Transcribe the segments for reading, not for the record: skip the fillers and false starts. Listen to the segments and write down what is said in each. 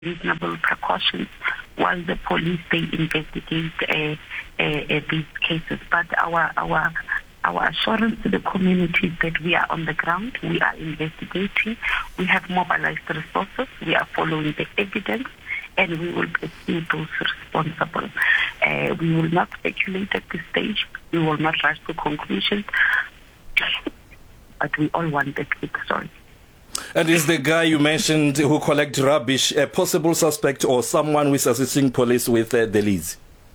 reasonable precautions while the police they investigate these cases. But our assurance to the community is that we are on the ground, we are investigating, we have mobilized resources, we are following the evidence, and we will pursue those responsible. We will not speculate at this stage. We will not rush to conclusions, but we all want the quick story. And is the guy you mentioned who collects rubbish a possible suspect or someone who is assisting police with the leads?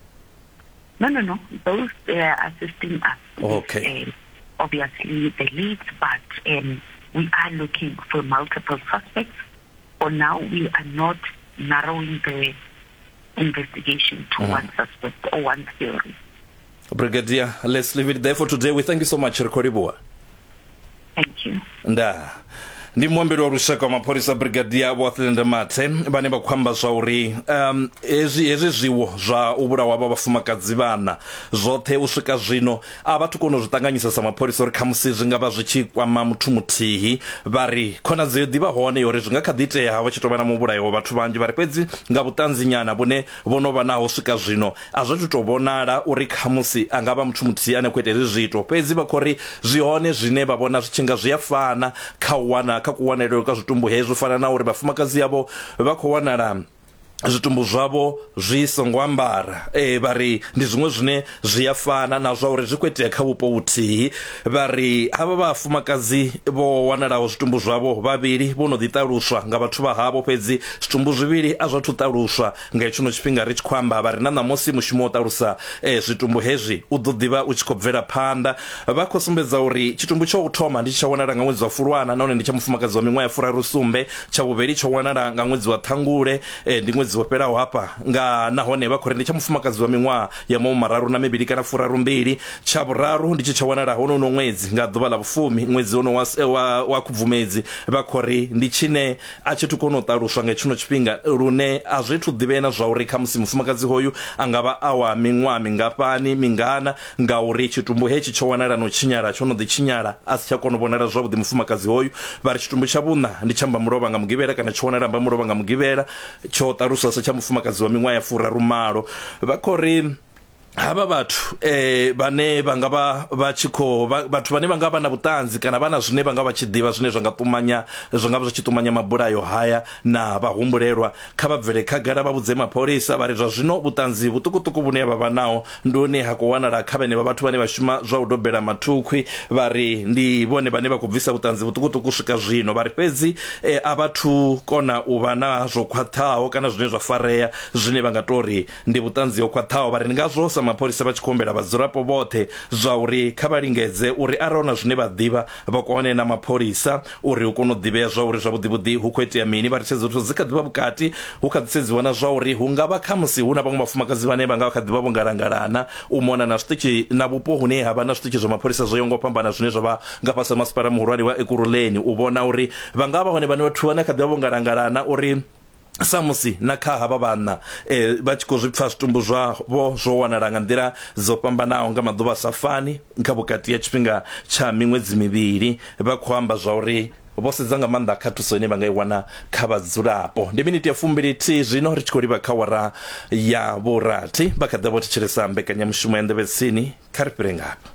No. Those are assisting us. Okay. With, obviously the leads, but we are looking for multiple suspects. For now, we are not narrowing the investigation to one suspect or one theory. Brigadier, let's leave it there for today. We thank you so much, Rekoribua. Thank you. Ndi muambiri wa lushaka wa mapholisa Brigadier Wathland Mathe vhane vha khamba zwa uri hezwi zwiwo zwa u vhulawa ha vhafumakadzi vhana zwoṱhe u swika zwino a vhathu kona u zwi ṱanganyisa sa mapholisa uri khamusi zwi nga vha zwi tshi kwama muthu muthihi vha ri khonadzeo ḓivha hone uri zwi nga kha ḓi itea havha tshi tou vha na muvhulayo wa vhathu vhanzhi vha ri fhedzi nga vhuṱanzi nyana vhune vhono vha naho swika zwino a zwi tou vhonala uri khamusi a nga vha muthu muthihi ane khou ita hezwi zwithu fhedzi vha khou ri zwi hone zwine vha vhona zwi tshi nga zwi a fana kha u wana kha kuwanelwe kwa zwitumbu hezwo fana na uri vhafumakadzi yavho vha khou wanala zwitumbu zwavho zwi songo ambara vha ri ndi zwiṅwe zwine zwi a fana na zwa uri zwi khou itea kha vhupo vhuthihi vha ri havha vhafumakadzi vho wanalaho zwitumbu zwavho vhavhili vho no ḓiṱaluswa nga vhathu vha havho fhedzi zwitumbu zwivhili a zwathu ṱaluswa nga hetsho tshifhinga ri tshi khou amba vha ri na ṋamusi mushumo wo ṱalusa zwitumbu hezwi u ḓo ḓivha u tshi khou bvela phanḓa vha khou sumbedza uri tshitumbu tsha u thoma ndi tsha wanala nga ṅwedzi wa Fulwana nahone ndi tsha mufumakadzi wa miṅwaha ya 37 tsha vhuvhili tsho wanala nga ṅwedzi wa Ṱhangule ndi ṅwedzi wo fhelaho hapa nga nahone vha khou ri ndi tsha mufumakadzi wa miṅwaha ya 32 kana 32 tsha vhuraru ndi tsha wanala hono ṅwedzi nga ḓuvha ḽa vhufumi ṅwedzi ono wa Khubvumedzi vha khou ri ndi tshine a tshi thu kona u ṱaluswa nga tshino tshifhinga lune a zwi thu ḓivhena zwa uri kha musi mufumakadzi hoyu angavha awa miṅwaha mingafhani mingana nga uri tshitumbu hetshi tsho wanala no tshinyala tsho no ḓi tshinyala a si tsha kona u vhonala zwavhuḓi mufumakadzi hoyu vha ri tshitumbu tsha vhuṋa ndi tsha Mbamulova nga Mugivhela kana tsho wanala Mbamulova nga Mugivhela tsho ṱaluswa tsha mufumakadzi wa miṅwaha ya 38 vha khou ri hava vhathu vhane vha nga vha tshi khou vhathu vhane vha nga vha na vhuṱanzi kana vha na zwine vha nga vha tshi ḓivha zwine zwa nga vha zwi tshi ṱumanya mabulayo haya na vhahumbulelwa kha vha bvele khagala vha vhudze mapholisa vha ri zwa zwino vhuṱanzi vhuṱukuṱuku vhune vha vha naho ndi hune ha khou wanala kha vhane vha vhathu vhane vha shuma zwa u dobela mathukhwi vha ri ndi vhone vhane vha khou bvisa vhuṱanzi vhuṱukuṱuku swika zwino vha ri fhedzi a vhathu kona u vha na zwo khwaṱhaho kana zwine zwa farea zwine vha nga tori ndi vhuṱanzi ho khwaṱhaho vha ri ndi ngazwo sa mapholisa vha tshi khou humbela vhadzulapo vhoṱhe zwa uri kha vha lingedze uri arali na zwine vha ḓivha vha kone na mapholisa uri hu kone u ḓivhea zwa uri zwavhuḓi hu khou itea mini vha ri tshedza zwithu dzi kha ḓivha vhukati hu kha ḓi sedziwa na zwa uri hu nga vha kha musi hu na vhaṅwe vhafumakadzi vhane vha nga kha ḓivha vho ngalangalana u mona na zwiṱitshi na vhupo hune ha vha na zwiṱitshi zwa mapholisa zwo yaho nga u fhambana zwine zwa vha nga fhasi ha masipala muhulwane wa Ekurhuleni u vhona uri vha nga vha hone vhathu vhane kha ḓivha vho ngalangalana uri samusi na kha havha vhana vha tshi khou zwi pfa zwitumbu zwavho zwo wanala nga nḓila dzo fhambanaho nga maḓuvha a sa fani nga vhukati ya tshifhinga tsha miṅwedzi mivhili vha khou amba zwa uri vho sedza nga maanḓa kha thuso ine vha nga i wana kha vhadzulapo ndi miniti ya 2 zwino ri tshi khou livha kha wara ya vhurathi vha kha ḓa vho thetshelesa mbekanyamushumo ya Nḓevhe Tsini kha ri fhire ngafha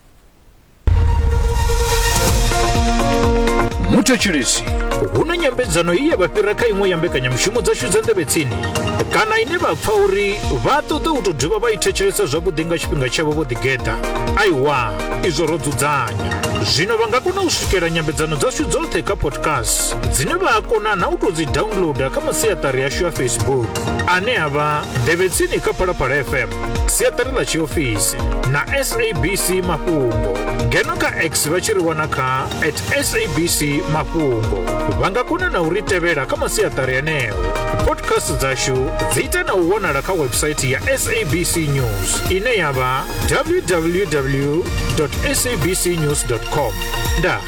muthetshelesi huna nyambedzano iyi ya vhafhira kha iṅwe ya mbekanyamushumo dzashu dza Nḓevhe Tsini kana ine vha pfa uri vha ṱoḓa u tou dovha vha i thetshelesa zwavhuḓi nga tshifhinga tshavho vho ḓigeda aiwa izwo ro dzudzanya zwino vha nga kona u swikela nyambedzano dzashu dzoṱhe kha podcast dzine vha a kona na u tou dzi downloada kha masiaṱari yashu ya Facebook ane a vha Nḓevhe Tsini kha Phalaphala FM siaṱari ḽa tshiofisi na SABC Mafhungo ngeno kha X vha tshi ri wana kha @SABC Mafhungo vha nga kona na u ri tevhela kha masiaṱari aneo podcast dzashu dzi ita na u wanala kha website ya SABC News ine ya vha www.sabcnews.com nda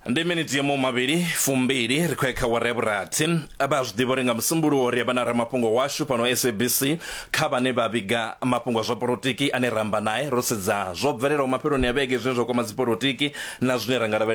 ndi miniti ya maviri fumbiri ri khou kha wara ya vhurathi vha zwiḓivha uri nga musumbulowo ri vha na ramafhungo washu fhano SABC kha vhane vha vhiga mafhungo a zwa polotiki ane ramba naye ro sedza zwo bvelelaho mafheloni a vhege zwine zwa kwama dzi polotiki na zwine ra nga